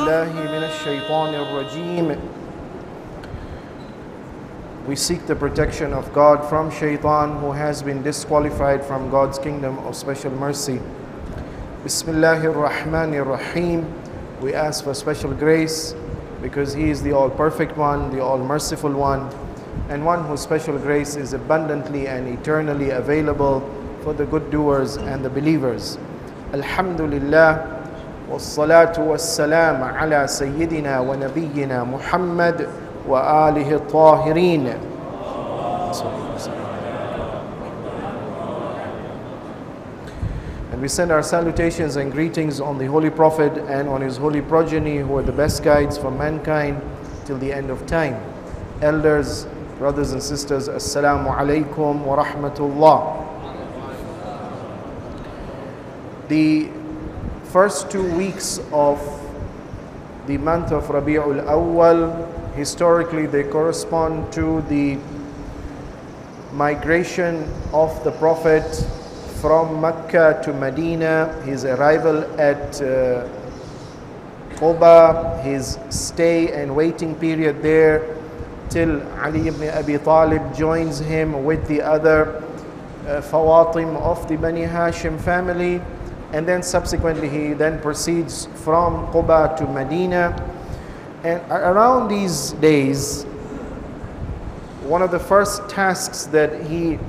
بالله من الشيطان الرجيم. We seek the protection of God from Shaitan, who has been disqualified from God's kingdom of special mercy. Bismillahir Rahmanir Rahim. We ask for special grace because He is the all-perfect one, the all-merciful one, and one whose special grace is abundantly and eternally available for the good doers and the believers. Alhamdulillah. والصلاة والسلام على سيدنا ونبينا محمد وآله الطاهرين. And we send our salutations and greetings on the Holy Prophet and on his holy progeny, who are the best guides for mankind till the end of time. Elders, brothers and sisters, Assalamu alaikum wa rahmatullah. The first 2 weeks of the month of Rabi'ul Awwal, historically they correspond to the migration of the Prophet from Mecca to Medina, his arrival at Quba, his stay and waiting period there till Ali ibn Abi Talib joins him with the other Fawatim of the Bani Hashim family. And then subsequently he then proceeds from Quba to Medina. And around these days, one of the first tasks that he